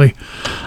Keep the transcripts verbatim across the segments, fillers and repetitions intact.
absolutely.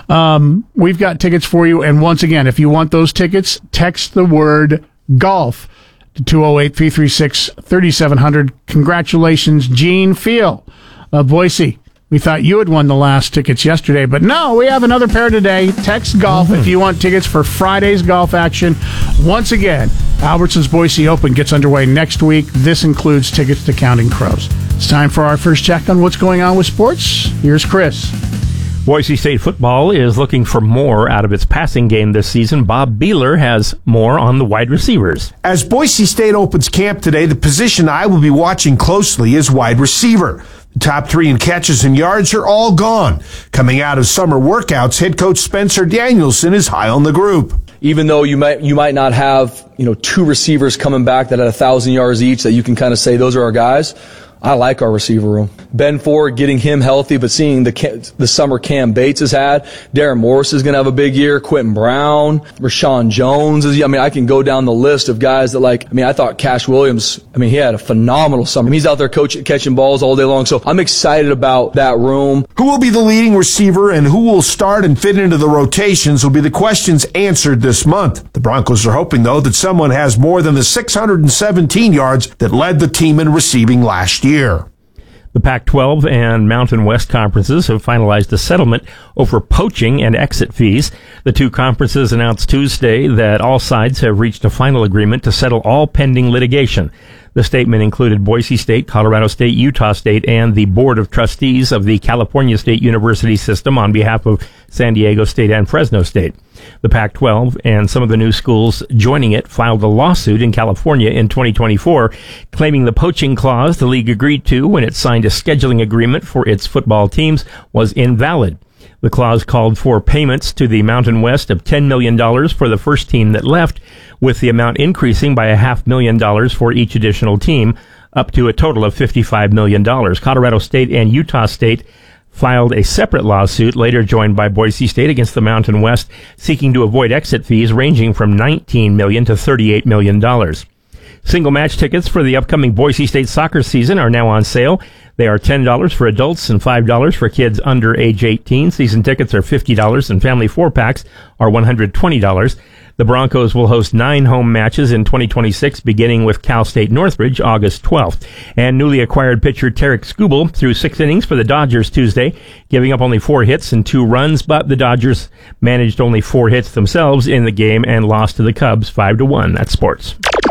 Um, we've got tickets for you. And once again, if you want those tickets, text the word golf to two oh eight, three three six, three seven zero zero. Congratulations, Gene Feel of Boise. We thought you had won the last tickets yesterday, but no, we have another pair today. Text golf if you want tickets for Friday's golf action. Once again, Albertsons Boise Open gets underway next week. This includes tickets to Counting Crows. It's time for our first check on what's going on with sports. Here's Chris. Boise State football is looking for more out of its passing game this season. Bob Beeler has more on the wide receivers. As Boise State opens camp today, the position I will be watching closely is wide receiver. The top three in catches and yards are all gone. Coming out of summer workouts, head coach Spencer Danielson is high on the group. Even though you might you might not have, you know, two receivers coming back that had a thousand yards each that you can kind of say those are our guys, I like our receiver room. Ben Ford, getting him healthy, but seeing the the summer Cam Bates has had, Darren Morris is going to have a big year, Quentin Brown, Rashawn Jones. Is, I mean, I can go down the list of guys that, like, I mean, I thought Cash Williams, I mean, he had a phenomenal summer. I mean, he's out there coaching, catching balls all day long, so I'm excited about that room. Who will be the leading receiver and who will start and fit into the rotations will be the questions answered this month. The Broncos are hoping, though, that someone has more than the six hundred seventeen yards that led the team in receiving last year. Year. The Pac twelve and Mountain West conferences have finalized a settlement over poaching and exit fees. The two conferences announced Tuesday that all sides have reached a final agreement to settle all pending litigation. The statement included Boise State, Colorado State, Utah State, and the Board of Trustees of the California State University System on behalf of San Diego State and Fresno State. The Pac twelve and some of the new schools joining it filed a lawsuit in California in twenty twenty-four, claiming the poaching clause the league agreed to when it signed a scheduling agreement for its football teams was invalid. The clause called for payments to the Mountain West of ten million dollars for the first team that left, with the amount increasing by a half million dollars for each additional team, up to a total of fifty-five million dollars. Colorado State and Utah State filed a separate lawsuit, later joined by Boise State, against the Mountain West, seeking to avoid exit fees ranging from nineteen million dollars to thirty-eight million dollars. Single match tickets for the upcoming Boise State soccer season are now on sale. They are ten dollars for adults and five dollars for kids under age eighteen. Season tickets are fifty dollars and family four-packs are one hundred twenty dollars. The Broncos will host nine home matches in twenty twenty-six, beginning with Cal State Northridge August twelfth. And newly acquired pitcher Tarek Skubal threw six innings for the Dodgers Tuesday, giving up only four hits and two runs, but the Dodgers managed only four hits themselves in the game and lost to the Cubs five to one. That's sports.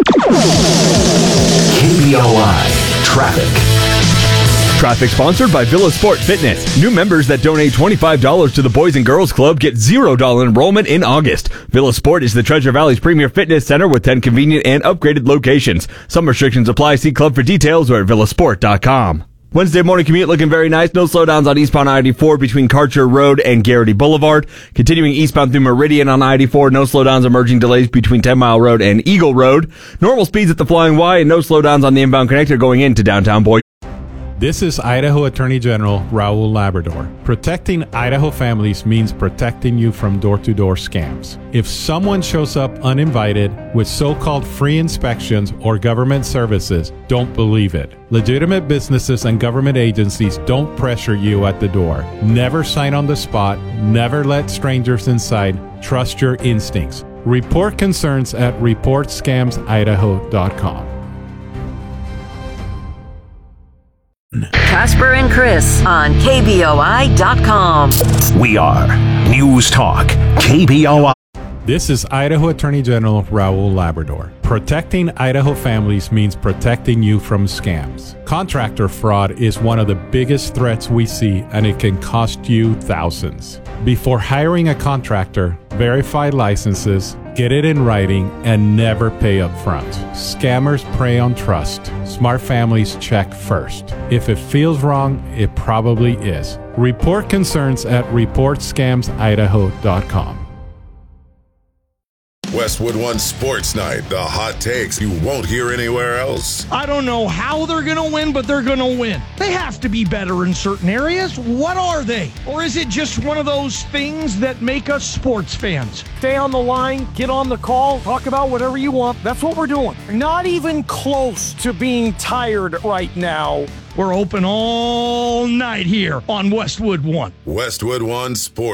K B O I Traffic. Traffic sponsored by Villa Sport Fitness. New members that donate twenty-five dollars to the Boys and Girls Club get zero dollars enrollment in August. Villa Sport is the Treasure Valley's premier fitness center with ten convenient and upgraded locations. Some restrictions apply. See club for details or at villa sport dot com. Wednesday morning commute looking very nice. No slowdowns on eastbound I eighty-four between Karcher Road and Garrity Boulevard. Continuing eastbound through Meridian on I eighty-four. No slowdowns, emerging delays between ten Mile Road and Eagle Road. Normal speeds at the Flying Y and no slowdowns on the inbound connector going into downtown Boise. This is Idaho Attorney General Raul Labrador. Protecting Idaho families means protecting you from door-to-door scams. If someone shows up uninvited with so-called free inspections or government services, don't believe it. Legitimate businesses and government agencies don't pressure you at the door. Never sign on the spot. Never let strangers inside. Trust your instincts. Report concerns at report scams idaho dot com. Casper and Chris on K B O I dot com. We are News Talk K B O I. This is Idaho Attorney General Raul Labrador. Protecting Idaho families means protecting you from scams. Contractor fraud is one of the biggest threats we see, and it can cost you thousands. Before hiring a contractor, verify licenses, get it in writing, and never pay up front. Scammers prey on trust. Smart families check first. If it feels wrong, it probably is. Report concerns at report scams idaho dot com. Westwood One Sports Night, the hot takes you won't hear anywhere else. I don't know how they're going to win, but they're going to win. They have to be better in certain areas. What are they? Or is it just one of those things that make us sports fans? Stay on the line, get on the call, talk about whatever you want. That's what we're doing. Not even close to being tired right now. We're open all night here on Westwood One. Westwood One Sports.